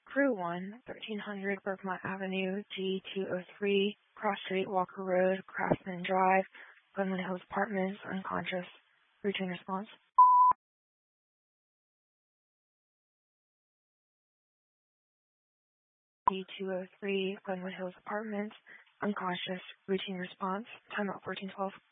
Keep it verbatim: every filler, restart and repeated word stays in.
Crew one, thirteen hundred Berkmont Avenue, G two oh three, Cross Street, Walker Road, Craftsman Drive, Glenwood Hills Apartments, unconscious. Routine response. G two oh three, Glenwood Hills Apartments, unconscious. Routine response. Timeout fourteen twelve.